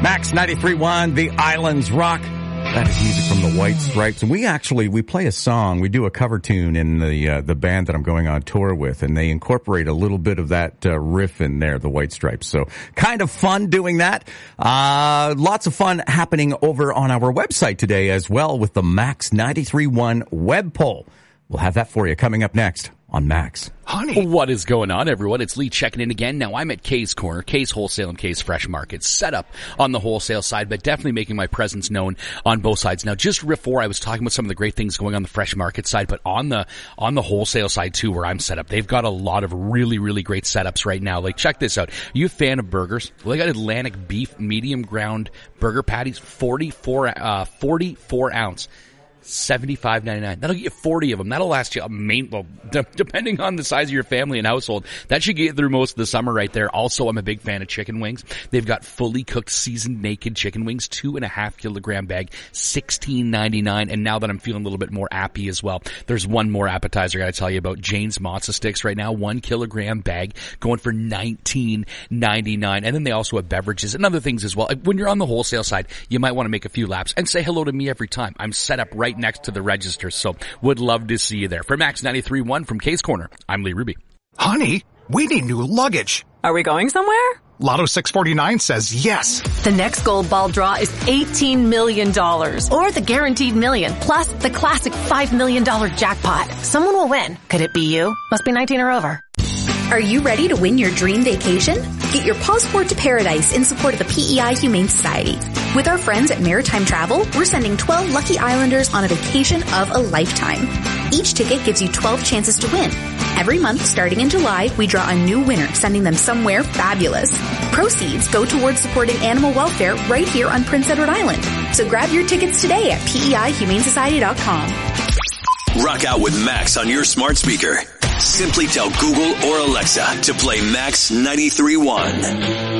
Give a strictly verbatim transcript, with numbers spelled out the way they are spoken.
Max ninety-three point one, The Islands Rock. That is music from the White Stripes. And we actually, we play a song, we do a cover tune in the uh, the band that I'm going on tour with, and they incorporate a little bit of that uh, riff in there, the White Stripes. So kind of fun doing that. Uh, lots of fun happening over on our website today as well with the Max ninety-three point one web poll. We'll have that for you coming up next on Max. Honey. What is going on, everyone? It's Lee checking in again. Now, I'm at Kay's Corner, Kay's Wholesale and Kay's Fresh Market, set up on the wholesale side, but definitely making my presence known on both sides. Now, just before I was talking about some of the great things going on the fresh market side, but on the on the wholesale side, too, where I'm set up, they've got a lot of really, really great setups right now. Like, check this out. Are you a fan of burgers? Well, they got Atlantic beef medium ground burger patties, forty-four, uh, forty-four ounce. seventy-five ninety-nine. That'll get you forty of them. That'll last you a main, well, de- depending on the size of your family and household. That should get you through most of the summer right there. Also, I'm a big fan of chicken wings. They've got fully cooked, seasoned naked chicken wings, two and a half kilogram bag, sixteen ninety-nine. And now that I'm feeling a little bit more appy as well, there's one more appetizer I gotta tell you about. Jane's Matzo Sticks right now, one kilogram bag, going for nineteen ninety-nine. And then they also have beverages and other things as well. When you're on the wholesale side, you might want to make a few laps and say hello to me every time. I'm set up right next to the register, so would love to see you there. For Max ninety-three point one from Kay's Corner, I'm Lee Ruby. Honey, we need new luggage. Are we going somewhere? Lotto six forty-nine says yes. The next gold ball draw is eighteen million dollars. Or the guaranteed million, plus the classic five million dollars jackpot. Someone will win. Could it be you? Must be nineteen or over. Are you ready to win your dream vacation? Get your passport to paradise in support of the P E I Humane Society. With our friends at Maritime Travel, we're sending twelve lucky islanders on a vacation of a lifetime. Each ticket gives you twelve chances to win. Every month, starting in July, we draw a new winner, sending them somewhere fabulous. Proceeds go towards supporting animal welfare right here on Prince Edward Island. So grab your tickets today at P E I Humane Society dot com. Rock out with Max on your smart speaker. Simply tell Google or Alexa to play Max ninety-three point one.